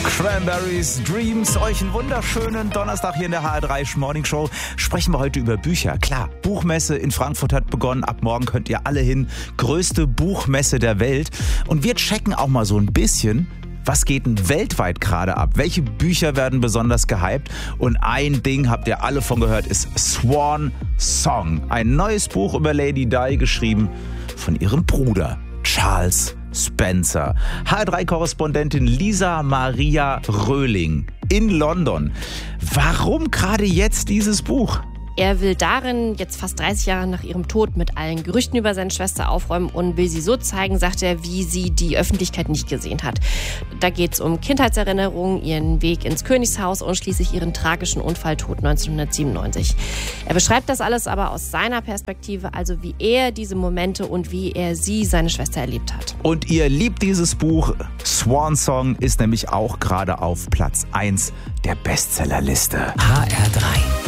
Cranberries Dreams. Euch einen wunderschönen Donnerstag hier in der HR3 Morning Show. Sprechen wir heute über Bücher. Klar, Buchmesse in Frankfurt hat begonnen. Ab morgen könnt ihr alle hin. Größte Buchmesse der Welt. Und wir checken auch mal so ein bisschen, was geht denn weltweit gerade ab? Welche Bücher werden besonders gehypt? Und ein Ding, habt ihr alle von gehört, ist Swan Song. Ein neues Buch über Lady Di, geschrieben von ihrem Bruder Charles Spencer. HR3-Korrespondentin Lisa Maria Röhling in London. Warum gerade jetzt dieses Buch? Er will darin jetzt fast 30 Jahre nach ihrem Tod mit allen Gerüchten über seine Schwester aufräumen und will sie so zeigen, sagt er, wie sie die Öffentlichkeit nicht gesehen hat. Da geht es um Kindheitserinnerungen, ihren Weg ins Königshaus und schließlich ihren tragischen Unfalltod 1997. Er beschreibt das alles aber aus seiner Perspektive, also wie er diese Momente und wie er seine Schwester erlebt hat. Und ihr liebt dieses Buch. Swan Song ist nämlich auch gerade auf Platz 1 der Bestsellerliste. HR3